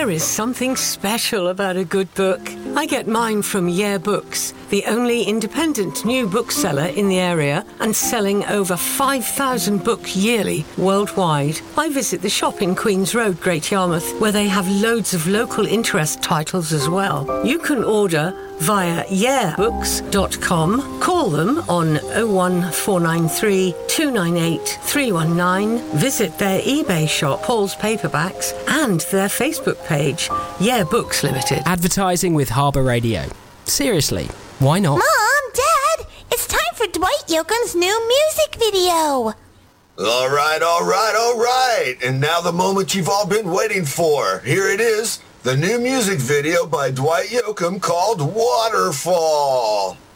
There is something special about a good book. I get mine from Yeah Books, the only independent new bookseller in the area and selling over 5,000 books yearly worldwide. I visit the shop in Queen's Road, Great Yarmouth, where they have loads of local interest titles as well. You can order via yeahbooks.com. Call them on 01493 298 319. Visit their eBay shop, Paul's Paperbacks, and their Facebook page, Yeah Books Limited. Advertising with Harbour Radio. Seriously, why not? Mom, Dad, it's time for Dwight Yoakam's new music video. All right. And now the moment you've all been waiting for. Here it is, the new music video by Dwight Yoakam called Waterfall.